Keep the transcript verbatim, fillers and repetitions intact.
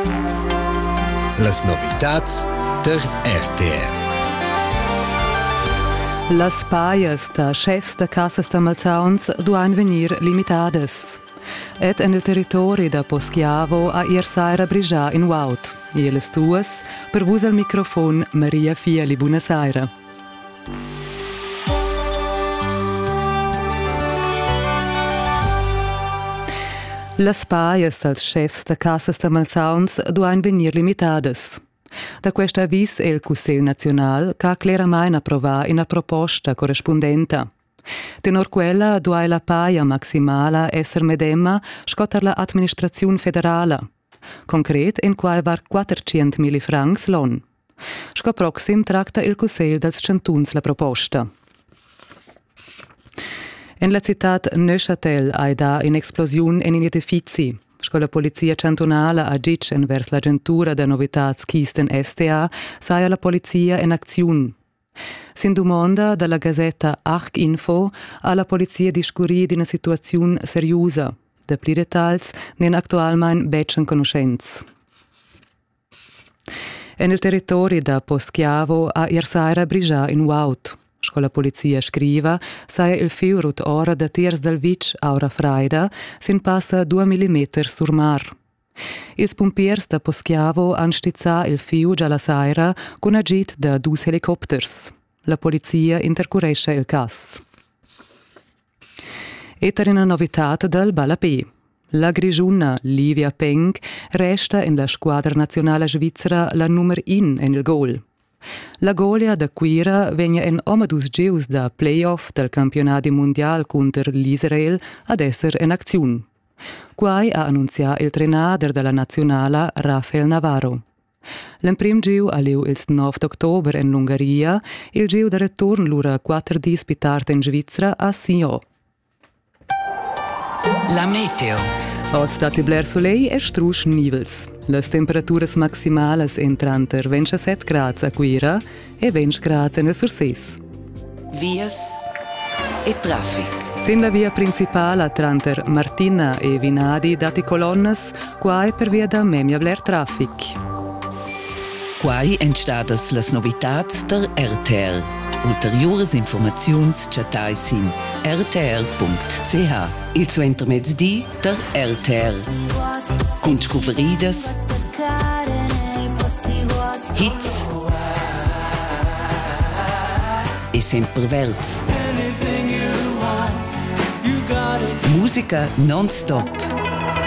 Las novitats der R T R. Las paias da chefs da casas da malzauns duan venir limitadas. Et en il territori da Poschiavo a Iersaira Brigià in Wout. E les tuas, per vus al microfon Maria Fieli Bunasaira. Las paias als chefs da casas da malzauns duan venir limitadas. Da questa avvis el Cussel Nacional ca claramain approvà ina proposta corrispondenta. Tenor quella duai la paia maximala esser medemma scotter la administraziun federala. Concret in quai var quattrocentmila francs lon. Sco proxim tracta il Cussel dels Chantuns la proposta. En la città Neuchâtel hai da in explosion in in edifici. Sco la polizia cantonala a dic envers l'agentura da novitats Kisten S T A saia la polizia in acziun. Sin domanda dalla Gazzetta Arc Info alla polizia discurri di una situazione seriosa. Da pli detalls nen actualmein becen conoscenz. En il territori da Poschiavo a Iersaira Brigià in Wout. Sco la polizia scriva, saia il fiu rut ora da tiers del vic aura fraida, sin passa due millimeter sur mar. Ils pompiers da Poschiavo han stizzà il fiu già la saira con agit da dus helicopters. La polizia intercuresce il cas. Eter una novitat del Balapè. La grigiuna Livia Peng resta in la squadra nazionale svizzera la nummer in en il gol. La golia da Quira vegna en omadus geus da playoff del campionati mondial contro l'Israel ad esser in acziun. Quai ha annunzià il trenader della nazionala Rafael Navarro. L'emprim giu aliu il nove d'october in Ungheria, il giu da return lura quattro dis pitart in Svizzera a Sion. La meteo. Oggi stat libler solei e strusch nivels. Las temperaturas maximales entran ter ventisette gradi a Quira e venti gradi nel Surses. Vias e traffic. Sin la via principale tranter Martina e Vinadi dati colonnas, quai per via da memia bler traffic. Quai entstadas las novitats der R T R. Ulteriores informaziuns chatai sin r t r punct c h. Il suo intermezdi der R T R. Con scuveridas, hits e sempre verts. Musica non-stop.